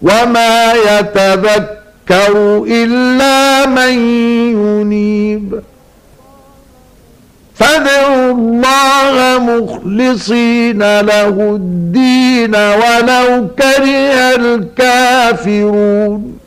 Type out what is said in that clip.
وما يتذكر إلا من ينيب فادعوا الله مخلصين له الدين ولو كره الكافرون